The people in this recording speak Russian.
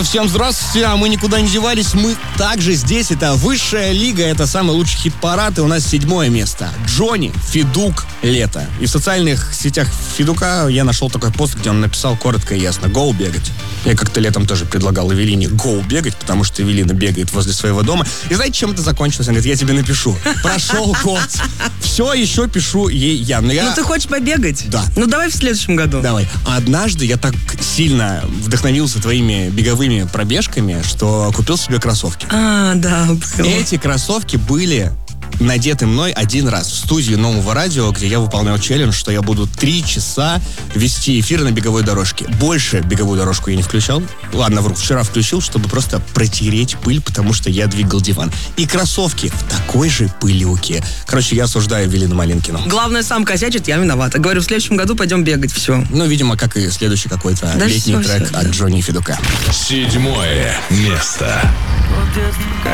Всем здравствуйте, а мы никуда не девались, мы также здесь, это высшая лига, это самый лучший хит-парад, и у нас 7 место. Джонни, Федук, Лето. И в социальных сетях Федука я нашел такой пост, где он написал коротко и ясно: «Гоу бегать». Я как-то летом тоже предлагал Эвелине «Гоу бегать», потому что Эвелина бегает возле своего дома. И знаете, чем это закончилось? Он говорит: я тебе напишу. Прошел год. Все еще пишу ей я. Ну ты хочешь побегать? Да. Ну давай в следующем году. Давай. Однажды я так сильно вдохновился твоими беговыми пробежками, что купил себе кроссовки. Да. Было. Эти кроссовки были надеты мной один раз в студии Нового радио, где я выполнял челлендж, что я буду 3 часа вести эфир на беговой дорожке. Больше беговую дорожку я не включал. Ладно, вру, вчера включил, чтобы просто протереть пыль, потому что я двигал диван. И кроссовки в такой же пылюке. Короче, я осуждаю Эвелину Малинкину. Главное, сам косячит, я виновата. Говорю, в следующем году пойдем бегать, все. Ну, видимо, как и следующий какой-то летний трек от Джонни и Федука. 7 место.